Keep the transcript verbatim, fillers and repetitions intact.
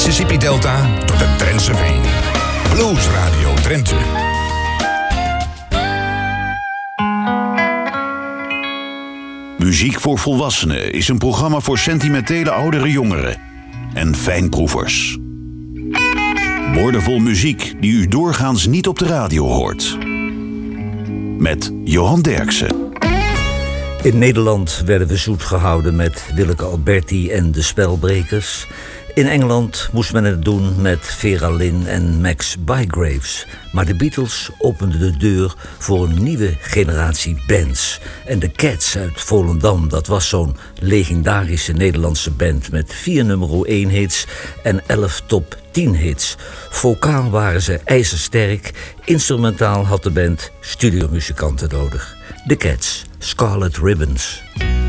Mississippi Delta tot de Drentse Veen. Blues Radio Drenthe. Muziek voor Volwassenen is een programma voor sentimentele oudere jongeren en fijnproevers. Woordenvol muziek die u doorgaans niet op de radio hoort. Met Johan Derksen. In Nederland werden we zoet gehouden met Willeke Alberti en de Spelbrekers. In Engeland moest men het doen met Vera Lynn en Max Bygraves. Maar de Beatles openden de deur voor een nieuwe generatie bands. En de Cats uit Volendam, dat was zo'n legendarische Nederlandse band met vier nummer één hits en elf top tien hits. Vocaal waren ze ijzersterk, instrumentaal had de band studiomuzikanten nodig. De Cats, Scarlet Ribbons.